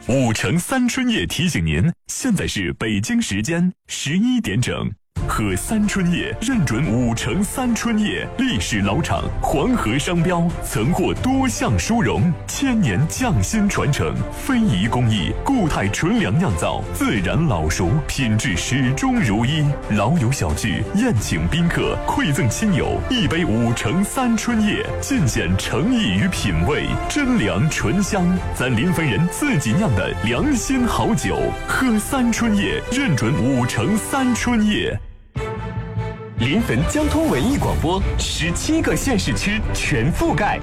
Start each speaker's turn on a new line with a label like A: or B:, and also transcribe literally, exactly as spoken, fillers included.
A: 五城三春叶提醒您，现在是北京时间十一点整。喝三春叶认准五城三春叶，历史老厂，黄河商标，曾获多项殊荣，千年匠心传承，非遗工艺，固态纯粮酿造，自然老熟，品质始终如一。老友小聚，宴请宾客，馈赠亲友，一杯五城三春叶，尽显诚意与品味，真粮醇香，咱临汾人自己酿的良心好酒。喝三春叶，认准五城三春叶。
B: 临汾交通文艺广播，十七个县市区全覆盖。